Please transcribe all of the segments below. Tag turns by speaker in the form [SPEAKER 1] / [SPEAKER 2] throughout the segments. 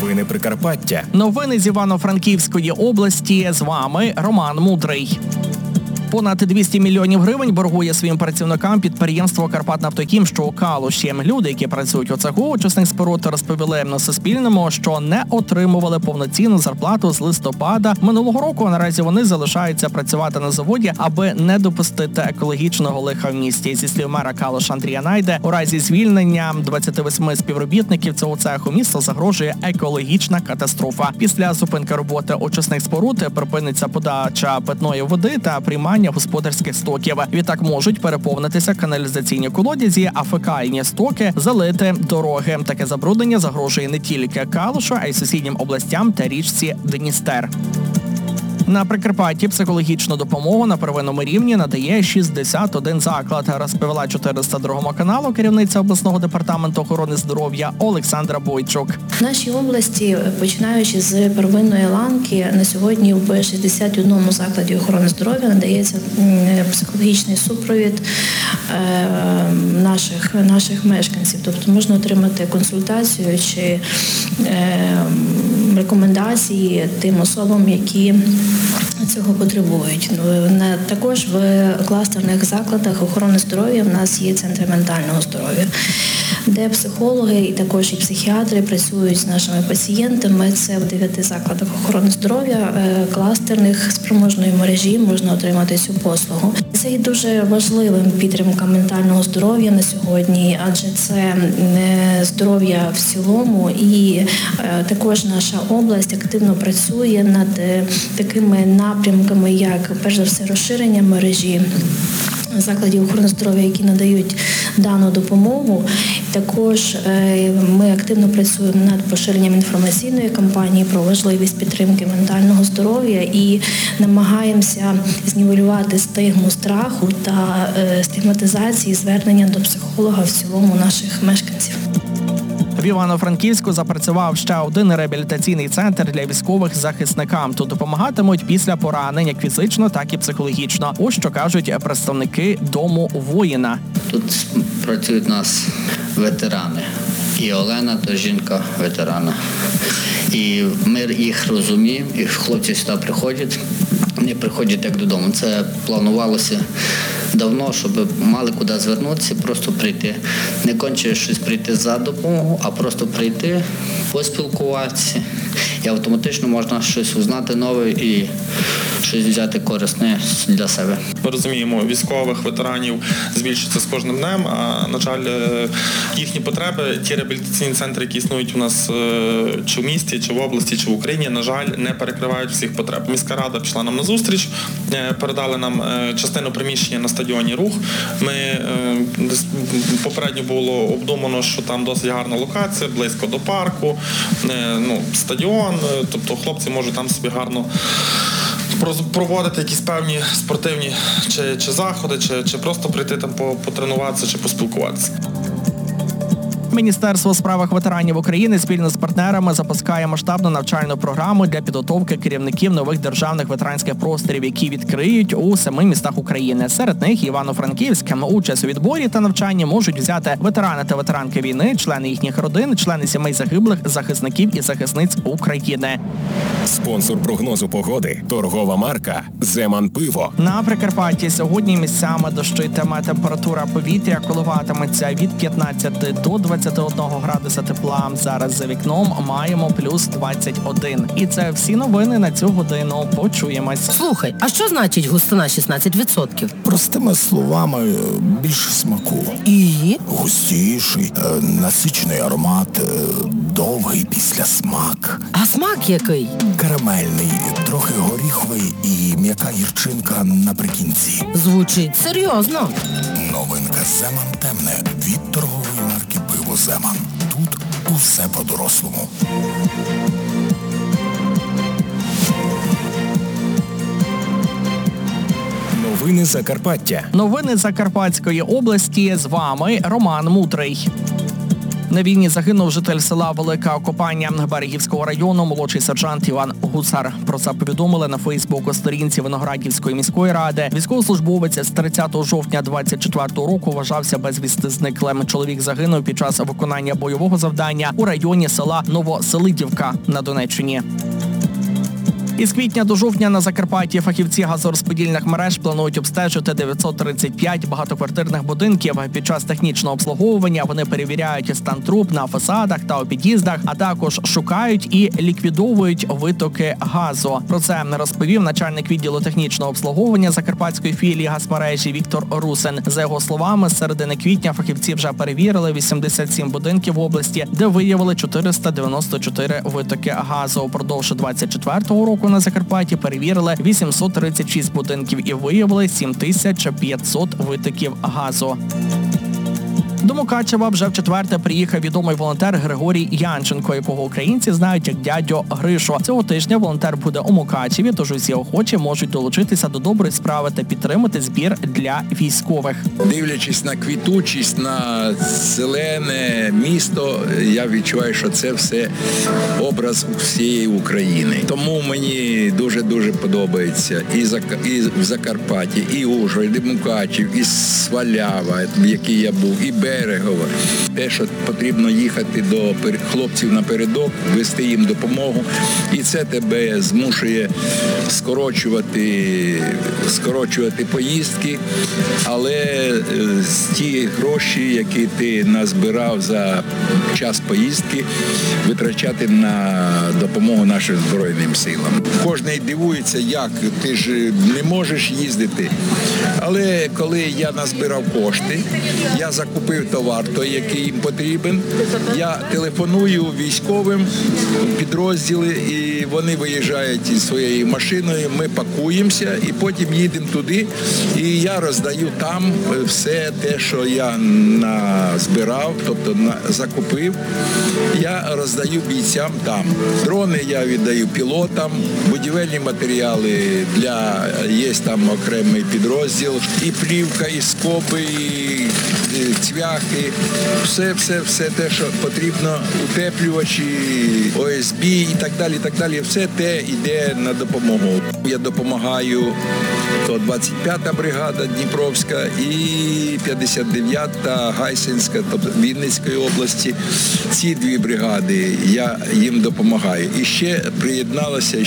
[SPEAKER 1] Новини Прикарпаття.
[SPEAKER 2] Новини з Івано-Франківської області. З вами Роман Мудрий. Понад 200 мільйонів гривень боргує своїм працівникам підприємство «Карпатнафтохім», що у Калуші. Люди, які працюють у цеху очисних споруд, розповіли на Суспільному, що не отримували повноцінну зарплату з листопада минулого року. Наразі вони залишаються працювати на заводі, аби не допустити екологічного лиха в місті. Зі слів мера Калуша Андрія Найде, у разі звільнення 28 співробітників цього цеху місто загрожує екологічна катастрофа. Після зупинки роботи очисних споруд припиниться подача питної води та приймання господарських стоків. Відтак можуть переповнитися каналізаційні колодязі, а фекальні стоки залити дороги. Таке забруднення загрожує не тільки Калушу, а й сусіднім областям та річці Дністер. На Прикарпатті психологічну допомогу на первинному рівні надає 61 заклад, розповіла 402 каналу керівниця обласного департаменту охорони здоров'я Олександра Бойчук.
[SPEAKER 3] В нашій області, починаючи з первинної ланки, на сьогодні в 61 закладі охорони здоров'я надається психологічний супровід наших мешканців. Тобто можна отримати консультацію чи рекомендації тим особам, які цього потребують. Також в кластерних закладах охорони здоров'я в нас є центри ментального здоров'я, де психологи і також і психіатри працюють з нашими пацієнтами. Це в 9 закладах охорони здоров'я, кластерних спроможної мережі можна отримати цю послугу. Це є дуже важливим підтримка ментального здоров'я на сьогодні, адже це здоров'я в цілому, і також наша область активно працює над такими напрямками, як, перш за все, розширення мережі закладів охорони здоров'я, які надають дану допомогу. Також ми активно працюємо над поширенням інформаційної кампанії про важливість підтримки ментального здоров'я і намагаємося знівелювати стигму страху та стигматизації звернення до психолога в цілому наших мешканців.
[SPEAKER 2] В Івано-Франківську запрацював ще один реабілітаційний центр для військових захисникам. Тут допомагатимуть після поранень як фізично, так і психологічно. Ось що кажуть представники Дому воїна.
[SPEAKER 4] Тут працюють у нас ветерани. І Олена, то жінка ветерана. І ми їх розуміємо, і хлопці сюди приходять, не приходять як додому. Це планувалося давно, щоб мали куди звернутися, просто прийти. Не конче щось прийти за допомогу, а просто прийти, поспілкуватися. І автоматично можна щось узнати нове і щось взяти корисне для себе.
[SPEAKER 5] Ми розуміємо, військових, ветеранів збільшується з кожним днем, а, на жаль, їхні потреби, ті реабілітаційні центри, які існують у нас чи в місті, чи в області, чи в Україні, на жаль, не перекривають всіх потреб. Міська рада пішла нам на зустріч, передали нам частину приміщення на стадіоні «Рух». Попередньо було обдумано, що там досить гарна локація, близько до парку, стадіон, тобто хлопці можуть там собі гарно проводити якісь певні спортивні чи заходи, чи просто прийти там потренуватися, чи поспілкуватися.
[SPEAKER 2] Міністерство у справах ветеранів України спільно з партнерами запускає масштабну навчальну програму для підготовки керівників нових державних ветеранських просторів, які відкриють у 7 містах України. Серед них Івано-Франківськ. Участь у відборі та навчанні можуть взяти ветерани та ветеранки війни, члени їхніх родин, члени сімей загиблих, захисників і захисниць України.
[SPEAKER 1] Спонсор прогнозу погоди – торгова марка «Земан Пиво».
[SPEAKER 2] На Прикарпатті сьогодні місцями дощитиме. Температура повітря коливатиметься від 15 до 21 градуса тепла. Зараз за вікном маємо плюс 21. І це всі новини на цю годину. Почуємось.
[SPEAKER 6] Слухай, а що значить густина 16%?
[SPEAKER 7] Простими словами, більше смаку.
[SPEAKER 6] І?
[SPEAKER 7] Густіший, насичений аромат, довгий післясмак.
[SPEAKER 6] А смак який?
[SPEAKER 7] Карамельний, трохи горіховий і м'яка гірчинка наприкінці.
[SPEAKER 6] Звучить серйозно.
[SPEAKER 7] Новинка «Земан темне» від торгової марки «Пиво Земан». Тут усе по-дорослому.
[SPEAKER 1] Новини Закарпаття.
[SPEAKER 2] Новини Закарпатської області. З вами Роман Мудрий. На війні загинув житель села Велика Копання Берегівського району, молодший сержант Іван Гусар. Про це повідомили на Фейсбук-сторінці Виноградівської міської ради. Військовослужбовець з 30 жовтня 24-го року вважався безвісти зниклим. Чоловік загинув під час виконання бойового завдання у районі села Новоселидівка на Донеччині. Із квітня до жовтня на Закарпатті фахівці газорозподільних мереж планують обстежити 935 багатоквартирних будинків. Під час технічного обслуговування вони перевіряють стан труб на фасадах та у під'їздах, а також шукають і ліквідовують витоки газу. Про це розповів начальник відділу технічного обслуговування Закарпатської філії газмережі Віктор Русин. За його словами, з середини квітня фахівці вже перевірили 87 будинків в області, де виявили 494 витоки газу. Упродовж 24-го року на Закарпатті перевірили 836 будинків і виявили 7500 витоків газу. До Мукачева вже вчетверте приїхав відомий волонтер Григорій Янченко, якого українці знають як дядю Гришу. Цього тижня волонтер буде у Мукачеві, тож усі охочі можуть долучитися до доброї справи та підтримати збір для військових.
[SPEAKER 8] Дивлячись на квітучість, на зелене місто, я відчуваю, що це все образ всієї України. Тому мені дуже-дуже подобається і в Закарпатті, і Ужгород, і Мукачев, і Свалява, в якій я був, і Берегова. Те, що потрібно їхати до хлопців напередок, вести їм допомогу. І це тебе змушує скорочувати поїздки, але ті гроші, які ти назбирав за час поїздки, витрачати на допомогу нашим Збройним силам. Кожний дивується, як ти ж не можеш їздити. Але коли я назбирав кошти, я закупив товар, той, який їм потрібен, я телефоную військовим підрозділи, і вони виїжджають із своєю машиною, ми пакуємося і потім їдемо туди, і я роздаю там все те, що я назбирав, тобто закупив, я роздаю бійцям там. Дрони я віддаю пілотам, будівельні матеріали є там окремий підрозділ, і плівка, і скоби, і цвяхи, все те, що потрібно, утеплювачі, ОСБ і так далі, все те йде на допомогу. Я допомагаю, то 25-та бригада Дніпровська і 59-та Гайсинська, тобто Вінницької області. Ці дві бригади, я їм допомагаю. І ще приєдналися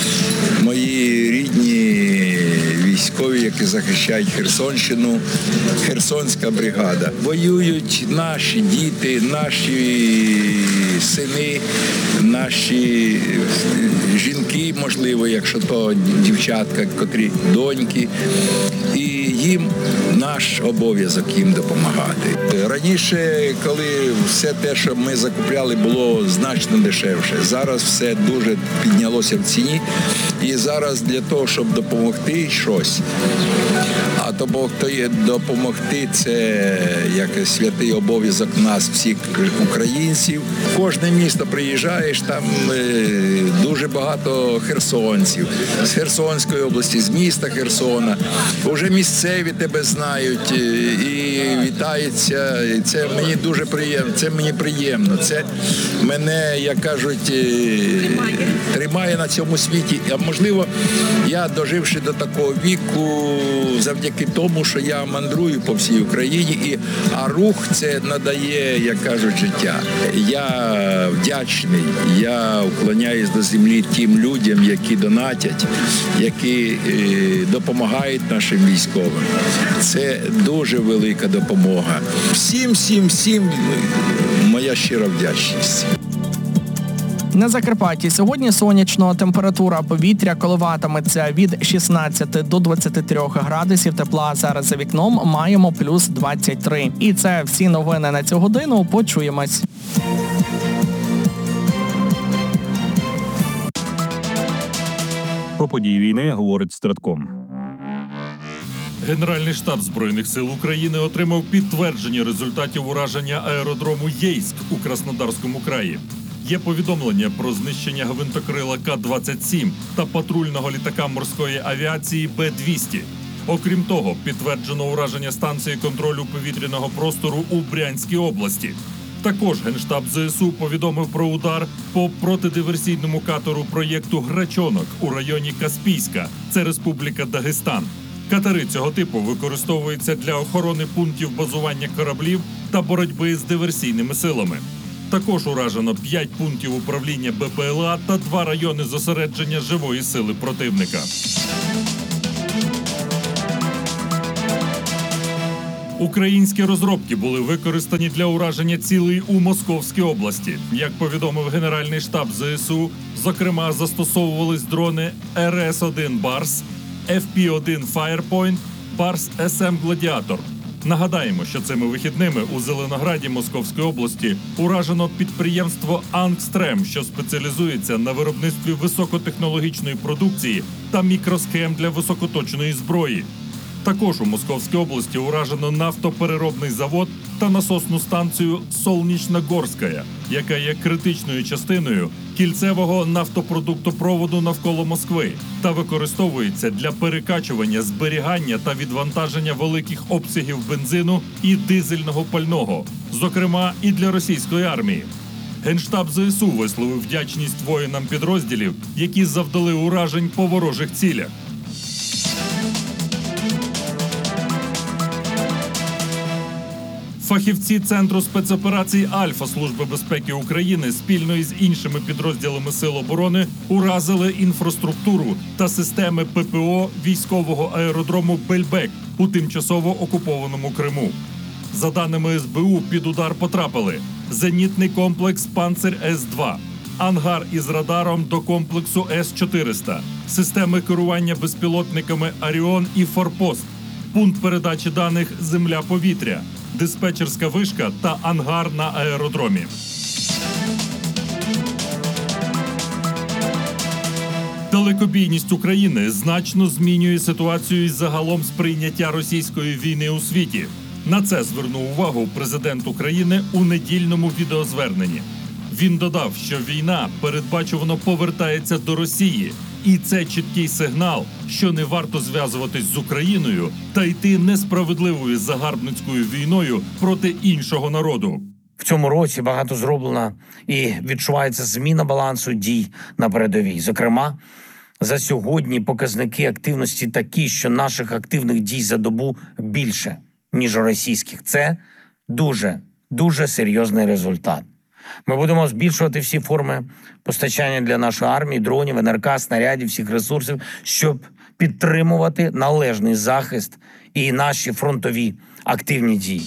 [SPEAKER 8] мої рідні військові, які захищають Херсонщину, Херсонська бригада. Воюють наші діти, наші сини, наші жінки, можливо, якщо то дівчатка, котрі доньки. І їм наш обов'язок їм допомагати. Раніше, коли все те, що ми закупляли, було значно дешевше. Зараз все дуже піднялося в ціні. І зараз для того, щоб допомогти щось, а допомогти – це як святий обов'язок нас, всіх українців. В кожне місто приїжджаєш, там дуже багато херсонців. З Херсонської області, з міста Херсона. Вже місцеві тебе знають і вітаються. І це мені дуже приємно. Це мені приємно. Це мене, як кажуть, тримає на цьому світі. А можливо, я, доживши до такого віку, завдяки тому, що я мандрую по всій Україні, а рух це надає, як кажуть, життя. Я вдячний, я уклоняюсь до землі тим людям, які донатять, які допомагають нашим військовим. Це дуже велика допомога. Всім моя щира вдячність.
[SPEAKER 2] На Закарпатті сьогодні сонячно, температура повітря коливатиметься від 16 до 23 градусів тепла. Зараз за вікном маємо плюс 23. І це всі новини на цю годину. Почуємось.
[SPEAKER 9] Про події війни говорить Стратком.
[SPEAKER 10] Генеральний штаб Збройних сил України отримав підтвердження результатів ураження аеродрому Єйськ у Краснодарському краї. Є повідомлення про знищення гвинтокрила К-27 та патрульного літака морської авіації Б-200. Окрім того, підтверджено ураження станції контролю повітряного простору у Брянській області. Також Генштаб ЗСУ повідомив про удар по протидиверсійному катеру проєкту «Грачонок» у районі Каспійська. Це Республіка Дагестан. Катери цього типу використовуються для охорони пунктів базування кораблів та боротьби з диверсійними силами. Також уражено 5 пунктів управління БПЛА та 2 райони зосередження живої сили противника. Українські розробки були використані для ураження цілей у Московській області. Як повідомив Генеральний штаб ЗСУ, зокрема застосовувались дрони РС-1 «Барс», FP-1 «Firepoint», «Барс СМ Гладіатор». Нагадаємо, що цими вихідними у Зеленограді Московської області уражено підприємство «Ангстрем», що спеціалізується на виробництві високотехнологічної продукції та мікросхем для високоточної зброї. Також у Московській області уражено нафтопереробний завод та насосну станцію «Солнічногорська», яка є критичною частиною кільцевого нафтопродуктопроводу навколо Москви та використовується для перекачування, зберігання та відвантаження великих обсягів бензину і дизельного пального, зокрема і для російської армії. Генштаб ЗСУ висловив вдячність воїнам підрозділів, які завдали уражень по ворожих цілях. Фахівці Центру спецоперацій «Альфа» Служби безпеки України спільно із іншими підрозділами Сил оборони уразили інфраструктуру та системи ППО військового аеродрому Бельбек у тимчасово окупованому Криму. За даними СБУ, під удар потрапили зенітний комплекс «Панцир С-2», ангар із радаром до комплексу С-400, системи керування безпілотниками «Аріон» і «Форпост», пункт передачі даних «Земля-повітря», диспетчерська вишка та ангар на аеродромі. Далекобійність України значно змінює ситуацію із загалом сприйняття російської війни у світі. На це звернув увагу президент України у недільному відеозверненні. Він додав, що війна передбачувано повертається до Росії. І це чіткий сигнал, що не варто зв'язуватись з Україною та йти несправедливою загарбницькою війною проти іншого народу.
[SPEAKER 11] В цьому році багато зроблено і відчувається зміна балансу дій на передовій. Зокрема, за сьогодні показники активності такі, що наших активних дій за добу більше, ніж російських. Це дуже серйозний результат. Ми будемо збільшувати всі форми постачання для нашої армії, дронів, НРК, снарядів, всіх ресурсів, щоб підтримувати належний захист і наші фронтові активні дії.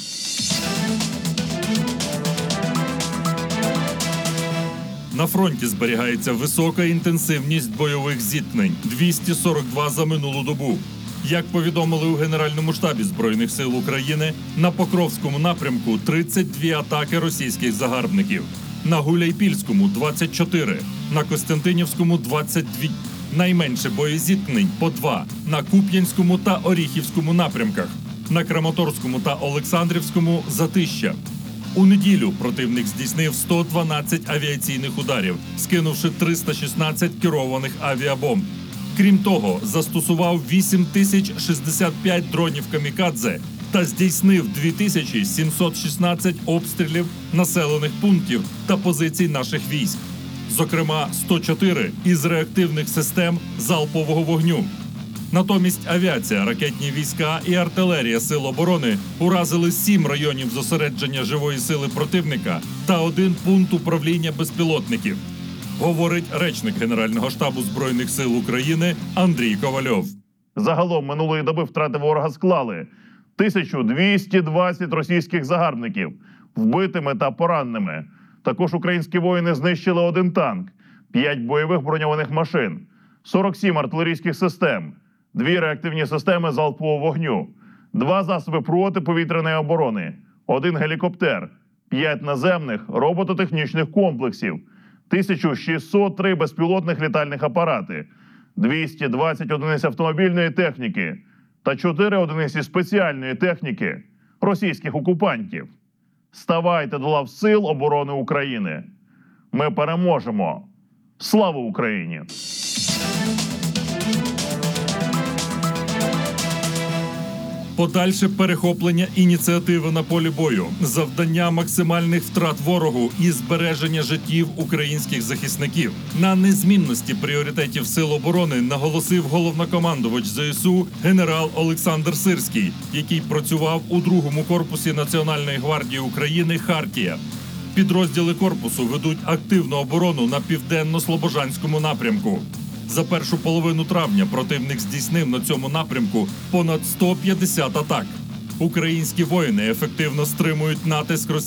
[SPEAKER 10] На фронті зберігається висока інтенсивність бойових зіткнень – 242 за минулу добу. Як повідомили у Генеральному штабі Збройних сил України, на Покровському напрямку 32 атаки російських загарбників, на Гуляйпільському – 24, на Костянтинівському – 22, найменше боєзіткнень – по 2, на Куп'янському та Оріхівському напрямках, на Краматорському та Олександрівському – затища. У неділю противник здійснив 112 авіаційних ударів, скинувши 316 керованих авіабомб. Крім того, застосував 8065 дронів камікадзе та здійснив 2716 обстрілів населених пунктів та позицій наших військ. Зокрема, 104 із реактивних систем залпового вогню. Натомість авіація, ракетні війська і артилерія Сил оборони уразили 7 районів зосередження живої сили противника та 1 пункт управління безпілотників. Говорить речник Генерального штабу Збройних сил України Андрій Ковальов.
[SPEAKER 12] Загалом минулої доби втрати ворога склали 1220 російських загарбників вбитими та пораненими. Також українські воїни знищили 1 танк, 5 бойових броньованих машин, 47 артилерійських систем, 2 реактивні системи залпового вогню, 2 засоби протиповітряної оборони, 1 гелікоптер, 5 наземних робототехнічних комплексів, 1603 безпілотних літальних апарати, 220 одиниць автомобільної техніки та 4 одиниці спеціальної техніки російських окупантів. Ставайте до лав Сил оборони України. Ми переможемо. Слава Україні!
[SPEAKER 10] Подальше перехоплення ініціативи на полі бою, завдання максимальних втрат ворогу і збереження життів українських захисників. На незмінності пріоритетів Сил оборони наголосив головнокомандувач ЗСУ генерал Олександр Сирський, який працював у 2-му корпусі Національної гвардії України «Хартія». Підрозділи корпусу ведуть активну оборону на південно-слобожанському напрямку. За першу половину травня противник здійснив на цьому напрямку понад 150 атак. Українські воїни ефективно стримують натиск російських